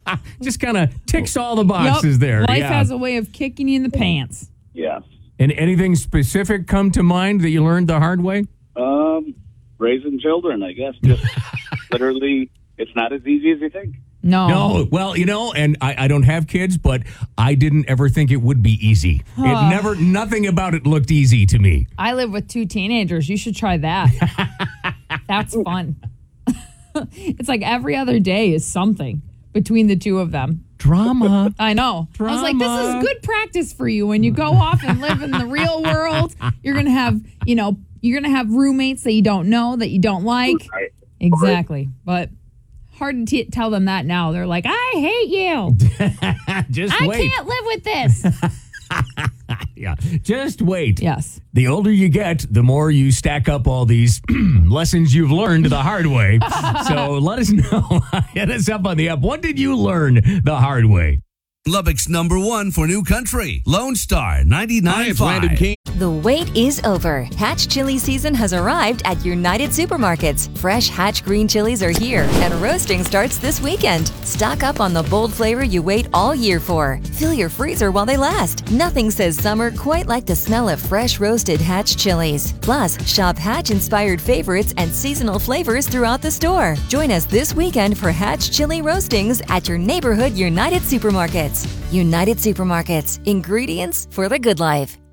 Just kind of ticks all the boxes there. Life yeah. has a way of kicking you in the pants. Yes. And anything specific come to mind that you learned the hard way? Raising children, I guess. Just literally, it's not as easy as you think. No. Well, and I don't have kids, but I didn't ever think it would be easy. Nothing about it looked easy to me. I live with 2 teenagers. You should try that. That's fun. It's like every other day is something between the 2 of them. Drama. I know. I was like, this is good practice for you when you go off and live in the real world. You're going to have, you're going to have roommates that you don't know, that you don't like. Right. Exactly. But hard to tell them that now. They're like, I hate you. Just wait. I can't live with this. Yeah, just wait. Yes. The older you get, the more you stack up all these lessons you've learned the hard way. So let us know. Hit us up on the app. What did you learn the hard way? Lubbock's #1 for new country, Lone Star 99.5. The wait is over. Hatch chili season has arrived at United Supermarkets. Fresh Hatch green chilies are here, and roasting starts this weekend. Stock up on the bold flavor you wait all year for. Fill your freezer while they last. Nothing says summer quite like the smell of fresh roasted Hatch chilies. Plus, shop Hatch-inspired favorites and seasonal flavors throughout the store. Join us this weekend for Hatch chili roastings at your neighborhood United Supermarkets. United Supermarkets. Ingredients for the good life.